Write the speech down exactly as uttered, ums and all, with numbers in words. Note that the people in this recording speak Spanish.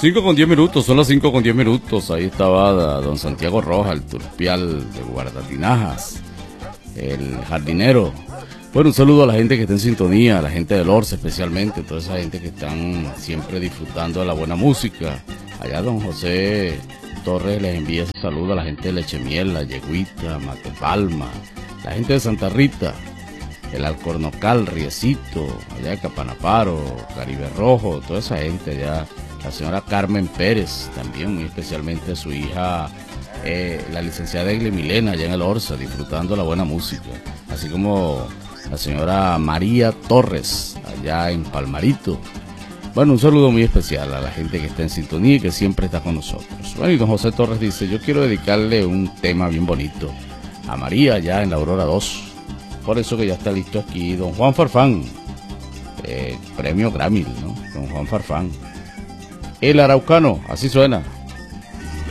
cinco con diez minutos, son las cinco con diez minutos. Ahí estaba don Santiago Rojas, el turpial de Guardatinajas, el jardinero. Bueno, un saludo a la gente que está en sintonía, a la gente del Orce especialmente, toda esa gente que están siempre disfrutando de la buena música. Allá don José Torres les envía ese saludo a la gente de Lechemiel, La Yeguita, Matepalma, la gente de Santa Rita, el Alcornocal, Riecito, allá de Capanaparo, Caribe Rojo, toda esa gente allá. La señora Carmen Pérez, también muy especialmente su hija, eh, la licenciada Egli Milena, allá en el Orza, disfrutando la buena música. Así como la señora María Torres, allá en Palmarito. Bueno, un saludo muy especial a la gente que está en sintonía y que siempre está con nosotros. Bueno, y don José Torres dice, yo quiero dedicarle un tema bien bonito a María, allá en la Aurora dos. Por eso que ya está listo aquí don Juan Farfán, eh, premio Grammy, ¿no? Don Juan Farfán. El Araucano, así suena.